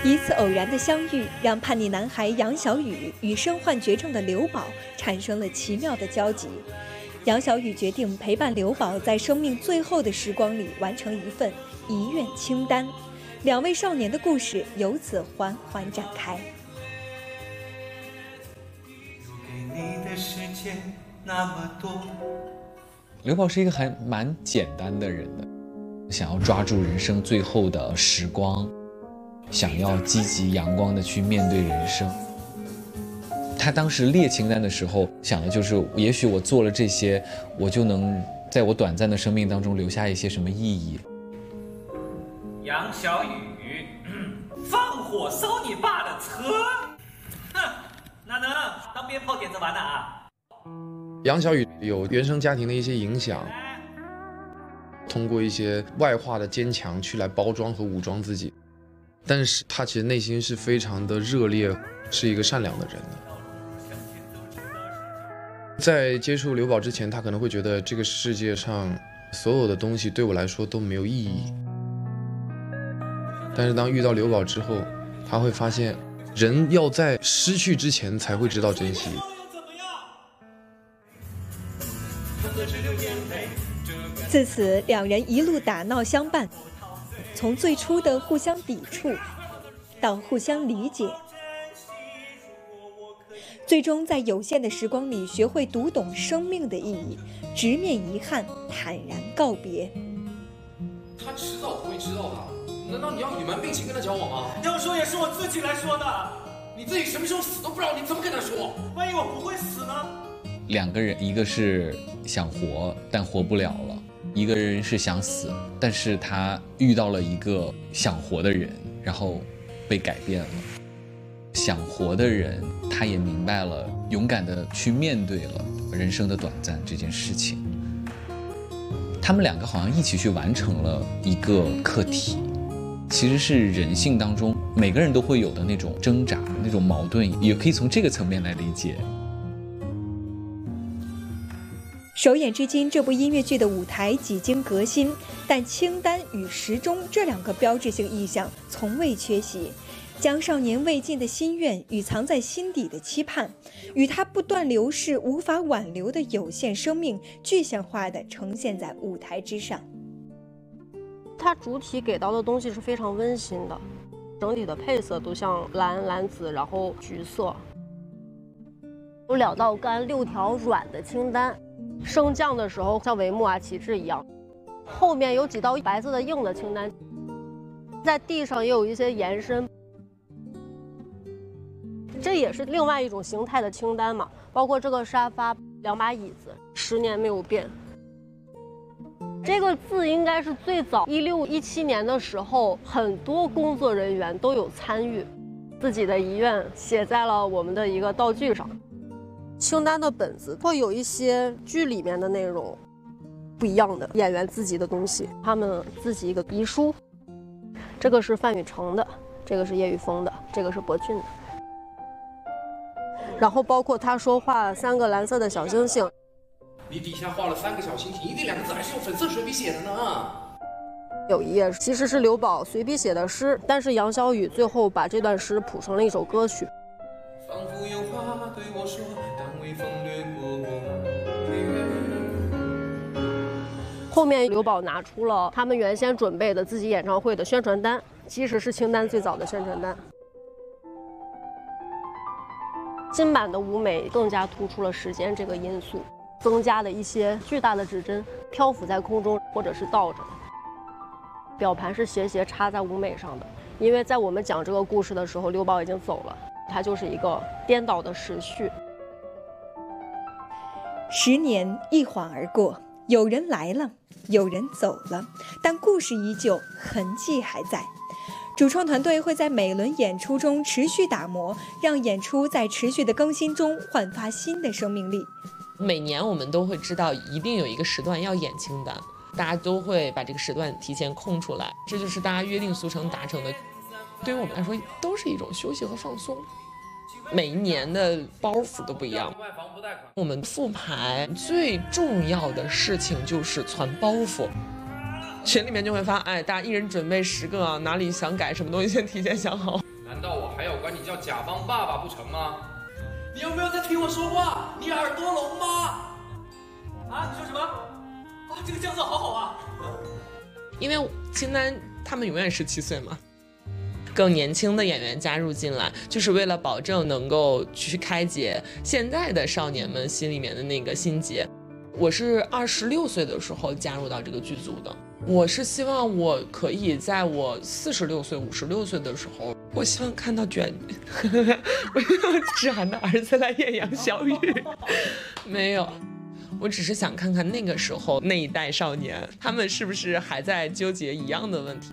一次偶然的相遇，让叛逆男孩杨小雨与身患绝症的刘宝产生了奇妙的交集。杨小雨决定陪伴刘宝在生命最后的时光里完成一份遗愿清单，两位少年的故事由此缓缓展开。 刘宝是一个还蛮简单的人的，想要抓住人生最后的时光，想要积极阳光的去面对人生。他当时列清单的时候想的就是，也许我做了这些，我就能在我短暂的生命当中留下一些什么意义。 杨小雨，放火烧你爸的车，哼，哪能当鞭炮点着玩呢啊？ 杨小雨有原生家庭的一些影响，通过一些外化的坚强去来包装和武装自己，但是他其实内心是非常的热烈，是一个善良的人的。在接触刘宝之前，他可能会觉得这个世界上所有的东西对我来说都没有意义，但是当遇到刘宝之后，他会发现人要在失去之前才会知道珍惜。 自此，两人一路打闹相伴，从最初的互相抵触，到互相理解，最终在有限的时光里学会读懂生命的意义，直面遗憾，坦然告别。 他迟早会知道的，难道你要隐瞒病情跟他交往吗？ 要说也是我自己来说的， 你自己什么时候死都不知道，你怎么跟他说？ 万一我不会死呢？ 两个人，一个是想活但活不了了，一个人是想死，但是他遇到了一个想活的人，然后被改变了。想活的人，他也明白了，勇敢地去面对了人生的短暂这件事情。他们两个好像一起去完成了一个课题，其实是人性当中每个人都会有的那种挣扎、那种矛盾，也可以从这个层面来理解。 首演至今，这部音乐剧的舞台几经革新，但清单与时钟这两个标志性意象从未缺席，将少年未尽的心愿与藏在心底的期盼，与他不断流逝无法挽留的有限生命具象化地呈现在舞台之上。 它主体给到的东西是非常温馨的，整体的配色都像蓝紫，然后橘色，有2道干6条软的清单。升降的时候像帷幕啊、旗帜一样，后面有几道白色的硬的清单，在地上也有一些延伸，这也是另外一种形态的清单嘛。包括这个沙发、2把椅子，10年没有变。这个字应该是最早16、17年的时候，很多工作人员都有参与，自己的遗愿写在了我们的一个道具上。清单的本子会有一些剧里面的内容不一样的演员自己的东西，他们自己一个遗书，这个是范雨成的，这个是叶玉峰的，这个是博俊的。然后包括他说画3个蓝色的小星星， 你底下画了3个小星星，一定2个字还是用粉色水笔写的呢。 有一页其实是刘宝随笔写的诗，但是杨小雨最后把这段诗谱成了一首歌曲。 仿佛有话对我说，但微风掠过我。 后面刘宝拿出了他们原先准备的自己演唱会的宣传单，其实是清单最早的宣传单。新版的舞美更加突出了时间这个因素，增加了一些巨大的指针漂浮在空中或者是倒着的，表盘是斜插在舞美上的。因为在我们讲这个故事的时候，刘宝已经走了，它就是一个颠倒的时序。 10年一晃而过，有人来了，有人走了，但故事依旧，痕迹还在。主创团队会在每轮演出中持续打磨，让演出在持续的更新中焕发新的生命力。 每年我们都会知道一定有一个时段要演清单，大家都会把这个时段提前空出来，这就是大家约定俗成达成的。对于我们来说都是一种休息和放松，每一年的包袱都不一样。我们复排最重要的事情就是传包袱，群里面就会发，大家一人准备10个啊，哪里想改什么东西先提前想好。 还要管你叫甲方爸爸不成吗？你有没有在听我说话？你耳朵聋吗？ 啊，你说什么？啊，这个酱色好好啊！ 因为清单他们永远17岁嘛，更年轻的演员加入进来，就是为了保证能够去开解现在的少年们心里面的那个心结。我是26岁的时候加入到这个剧组的，我是希望我可以在我46岁、56岁的时候，我希望看到我希望志涵的儿子来演杨小雨，没有。我只是想看看那个时候那一代少年，他们是不是还在纠结一样的问题。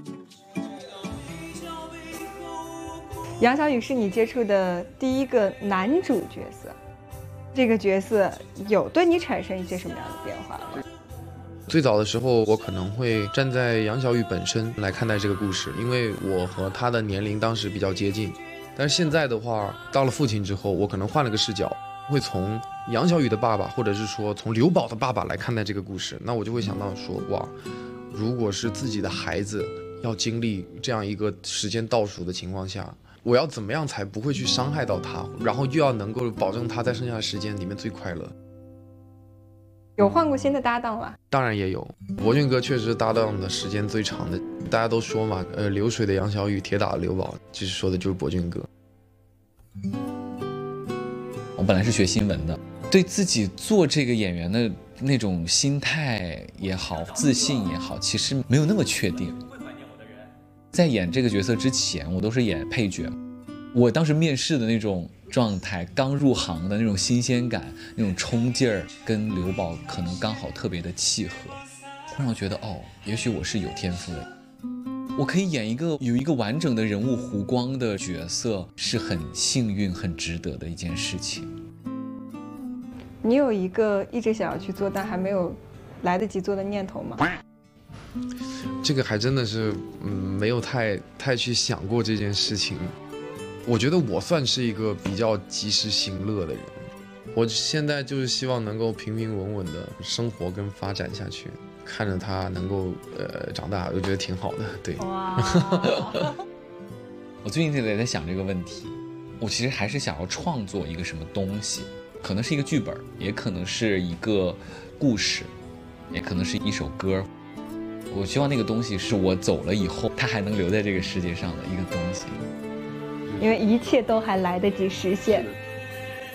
杨小雨是你接触的第一个男主角色，这个角色有对你产生一些什么样的变化吗？ 最早的时候，我可能会站在杨小雨本身来看待这个故事，因为我和他的年龄当时比较接近。但是现在的话，到了父亲之后，我可能换了个视角，会从杨小雨的爸爸，或者是说从刘宝的爸爸来看待这个故事。那我就会想到说，哇，如果是自己的孩子要经历这样一个时间倒数的情况下，我要怎么样才不会去伤害到他，然后又要能够保证他在剩下的时间里面最快乐。 有换过新的搭档吗？ 当然也有，博俊哥确实搭档的时间最长的。大家都说嘛，流水的杨小雨，铁打的刘宝，其实说的就是博俊哥。 我本来是学新闻的，对自己做这个演员的那种心态也好，自信也好，其实没有那么确定。在演这个角色之前，我都是演配角。我当时面试的那种状态，刚入行的那种新鲜感，那种冲劲儿，跟刘宝可能刚好特别的契合，会让我觉得也许我是有天赋的，我可以演有一个完整的人物弧光的角色，是很幸运、很值得的一件事情。 你有一个一直想要去做但还没有来得及做的念头吗？ 这个还真的是没有太去想过这件事情。我觉得我算是一个比较及时行乐的人，我现在就是希望能够平平稳稳的生活跟发展下去，看着他能够长大，我觉得挺好的。对， 哇我最近也在想这个问题，我其实还是想要创作一个什么东西，可能是一个剧本，也可能是一个故事，也可能是一首歌。我希望那个东西是我走了以后，它还能留在这个世界上的一个东西。 因为一切都还来得及实现。